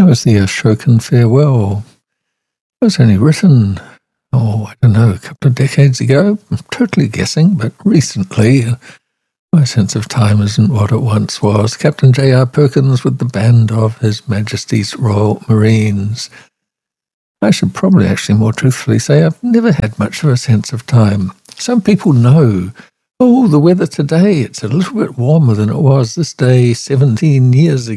was the Ashokan farewell? It was only written, I don't know, a couple of decades ago. I'm totally guessing, but recently. My sense of time isn't what it once was. Captain J.R. Perkins with the band of His Majesty's Royal Marines. I should probably actually more truthfully say I've never had much of a sense of time. Some people know, the weather today, it's a little bit warmer than it was this day 17 years ago.